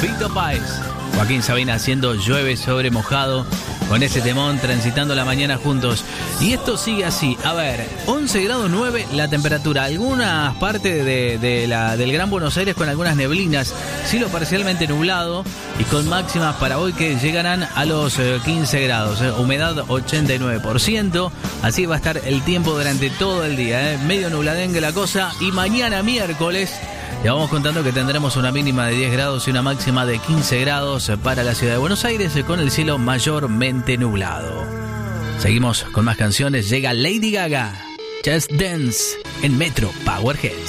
Fito Páez. Joaquín Sabina haciendo Llueve sobre mojado con ese temón, transitando la mañana juntos. Y esto sigue así. A ver, 11 grados 9 la temperatura. Algunas partes del Gran Buenos Aires con algunas neblinas. Cielo parcialmente nublado y con máximas para hoy que llegarán a los 15 grados. Humedad 89%. Así va a estar el tiempo durante todo el día. Medio nubladengue la cosa. Y mañana miércoles le vamos contando que tendremos una mínima de 10 grados y una máxima de 15 grados para la ciudad de Buenos Aires, con el cielo mayormente nublado. Seguimos con más canciones. Llega Lady Gaga, Just Dance en Metro Power Hits.